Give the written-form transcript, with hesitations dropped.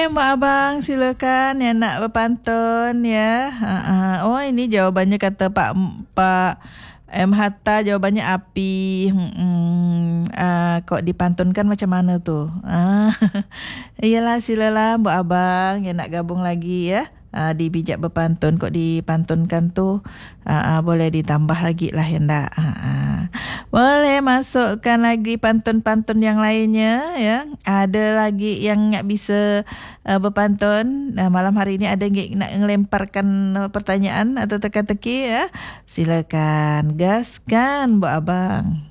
Mak Abang, silakan yang nak berpantun ya. Oh, ini jawabannya kata Pak M Hatta, jawabannya api. Kok dipantunkan macam mana tu? Iyalah, silalah Mbak Abang yang nak gabung lagi ya. Di bijak berpantun kok dipantunkan tu, boleh ditambah lagi lah ya ndak. Boleh masukkan lagi pantun-pantun yang lainnya ya. Ada lagi yang nak bisa berpantun. Malam hari ini ada yang nak ngelemparkan pertanyaan atau teka-teki ya. Silakan gaskan Mbak Abang.